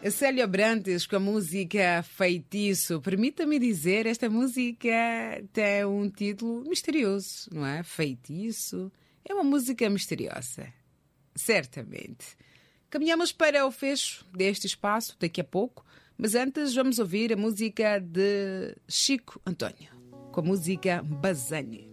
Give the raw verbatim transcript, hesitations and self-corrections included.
Célia Brantes com a música Feitiço. Permita-me dizer, esta música tem um título misterioso, não é? Feitiço. É uma música misteriosa. Certamente. Caminhamos para o fecho deste espaço daqui a pouco, mas antes vamos ouvir a música de Chico António, com a música Bazane.